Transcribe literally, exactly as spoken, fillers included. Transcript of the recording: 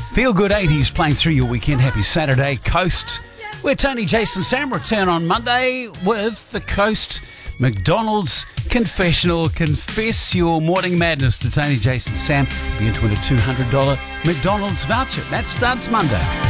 Feel Good eighties playing through your weekend. Happy Saturday, Coast. We're Tony, Jason, Sam return on Monday with the Coast McDonald's Confessional. Confess your morning madness to Tony, Jason, Sam. Begin to win a two hundred dollars McDonald's voucher. That starts Monday.